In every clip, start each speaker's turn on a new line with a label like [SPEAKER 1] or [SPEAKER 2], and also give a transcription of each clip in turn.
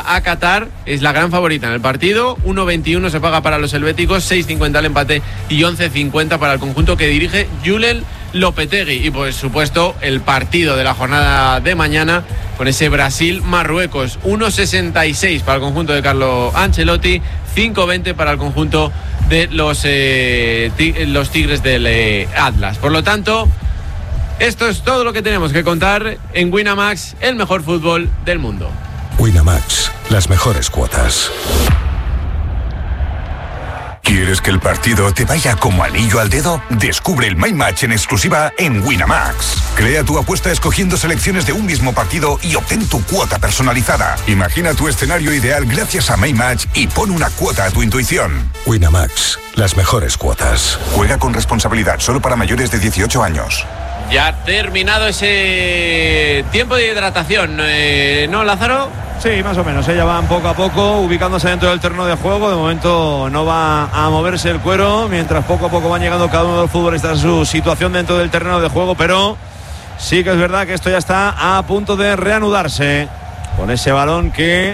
[SPEAKER 1] a Qatar, es la gran favorita en el partido. 1.21 se paga para los helvéticos, 6.50 el empate y 11.50 para el conjunto que dirige Julen Lopetegui. Y por supuesto el partido de la jornada de mañana con ese Brasil-Marruecos. 1.66 para el conjunto de Carlo Ancelotti, 5.20 para el conjunto de los Tigres del Atlas. Por lo tanto, esto es todo lo que tenemos que contar en Winamax, el mejor fútbol del mundo.
[SPEAKER 2] Winamax, las mejores cuotas.
[SPEAKER 3] ¿Quieres que el partido te vaya como anillo al dedo? Descubre el My Match en exclusiva en Winamax. Crea tu apuesta escogiendo selecciones de un mismo partido y obtén tu cuota personalizada. Imagina tu escenario ideal gracias a My Match y pon una cuota a tu intuición.
[SPEAKER 2] Winamax, las mejores cuotas.
[SPEAKER 3] Juega con responsabilidad, solo para mayores de 18 años.
[SPEAKER 1] Ya ha terminado ese tiempo de hidratación, ¿no, Lázaro?
[SPEAKER 4] Sí, más o menos. Ella va poco a poco ubicándose dentro del terreno de juego. De momento no va a moverse el cuero, mientras poco a poco van llegando cada uno de los futbolistas a su situación dentro del terreno de juego. Pero sí que es verdad que esto ya está a punto de reanudarse con ese balón que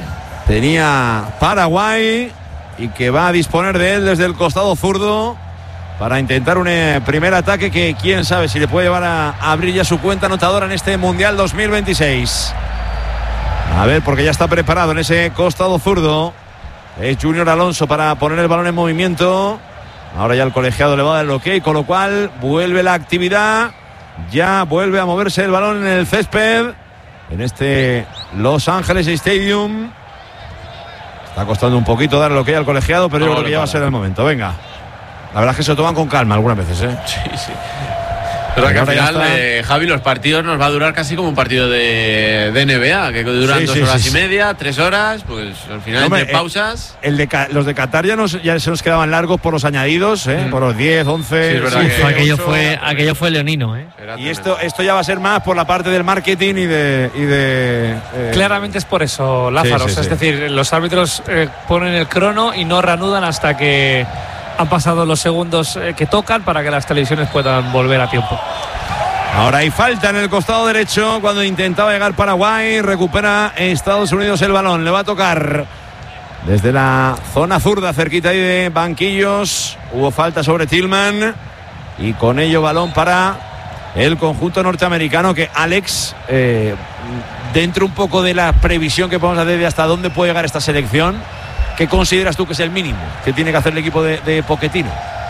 [SPEAKER 4] tenía Paraguay y que va a disponer de él desde el costado zurdo para intentar un primer ataque que quién sabe si le puede llevar a abrir ya su cuenta anotadora en este Mundial 2026. A ver, porque ya está preparado en ese costado zurdo. Es Junior Alonso para poner el balón en movimiento. Ahora ya el colegiado le va a dar el ok, con lo cual vuelve la actividad. Ya vuelve a moverse el balón en el césped en este Los Ángeles Stadium. Está costando un poquito dar el ok al colegiado, pero yo creo que ya va a ser el momento. Venga. La verdad es que se lo toman con calma algunas veces, ¿eh?
[SPEAKER 1] Sí, sí. Pero que al final, Javi, los partidos nos va a durar casi como un partido de NBA, que duran 2 horas y media, 3 horas, pues al final entre pausas.
[SPEAKER 4] Los de Qatar ya se nos quedaban largos por los añadidos, por los 10, 11.
[SPEAKER 5] Sí, aquello fue leonino, ¿eh?
[SPEAKER 4] Y esto ya va a ser más por la parte del marketing y de
[SPEAKER 6] Claramente es por eso, Lázaro. Es decir, los árbitros ponen el crono y no reanudan hasta que han pasado los segundos que tocan para que las televisiones puedan volver a tiempo.
[SPEAKER 4] Ahora hay falta en el costado derecho cuando intentaba llegar Paraguay. Recupera Estados Unidos el balón. Le va a tocar desde la zona zurda, cerquita ahí de banquillos. Hubo falta sobre Tillman y con ello balón para el conjunto norteamericano, que Alex, dentro un poco de la previsión que podemos hacer de hasta dónde puede llegar esta selección, ¿qué consideras tú que es el mínimo que tiene que hacer el equipo de Pochettino?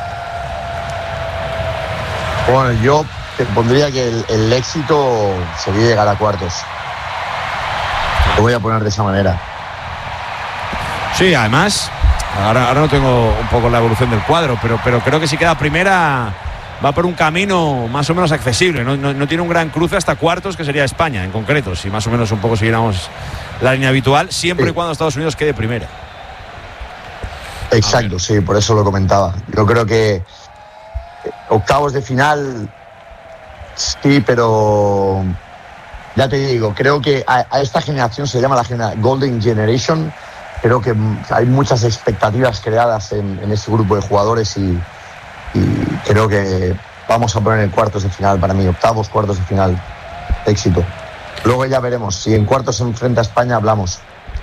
[SPEAKER 7] Bueno, yo te pondría que el éxito sería llegar a cuartos. Lo voy a poner de esa manera.
[SPEAKER 4] Sí, además, ahora no tengo un poco la evolución del cuadro, pero creo que si queda primera va por un camino más o menos accesible. No tiene un gran cruce hasta cuartos, que sería España en concreto, si más o menos un poco siguiéramos la línea habitual, siempre y cuando Estados Unidos quede primera.
[SPEAKER 7] Exacto, sí, por eso lo comentaba. Yo creo que octavos de final, sí, pero ya te digo, creo que a esta generación se llama la Golden Generation. Creo que hay muchas expectativas creadas en ese grupo de jugadores y creo que vamos a poner en cuartos de final para mí, octavos, cuartos de final, éxito. Luego ya veremos, si en cuartos se enfrenta a España, hablamos.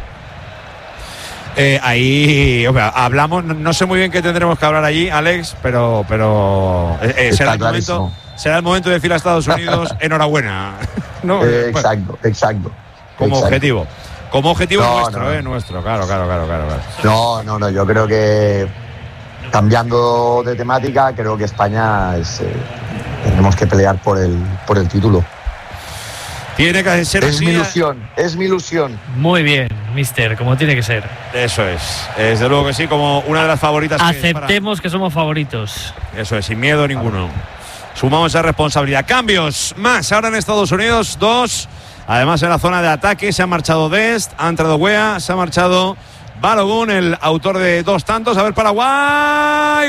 [SPEAKER 4] Ahí hablamos, no sé muy bien qué tendremos que hablar allí, Alex, pero será el momento de decir a Estados Unidos enhorabuena. ¿No?
[SPEAKER 7] Exacto.
[SPEAKER 4] Como objetivo nuestro, claro.
[SPEAKER 7] No, yo creo que cambiando de temática, creo que España tenemos que pelear por el título.
[SPEAKER 4] Tiene que ser
[SPEAKER 7] así. Es mi ilusión.
[SPEAKER 5] Muy bien, mister, como tiene que ser.
[SPEAKER 4] Eso es. Desde luego que sí, como una de las favoritas.
[SPEAKER 5] Aceptemos que somos favoritos.
[SPEAKER 4] Eso es, sin miedo ninguno. Sumamos esa responsabilidad. Cambios más ahora en Estados Unidos, 2. Además en la zona de ataque se ha marchado Dest, ha entrado Wea, se ha marchado Balogun, el autor de 2 tantos. A ver, Paraguay.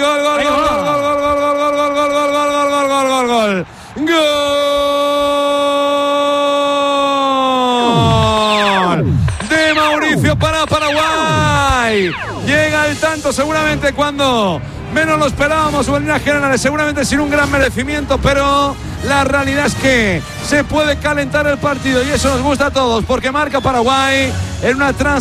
[SPEAKER 4] Gol. De Mauricio para Paraguay. Llega el tanto seguramente cuando menos lo esperábamos, o en líneas generales seguramente sin un gran merecimiento, pero la realidad es que se puede calentar el partido y eso nos gusta a todos, porque marca Paraguay en una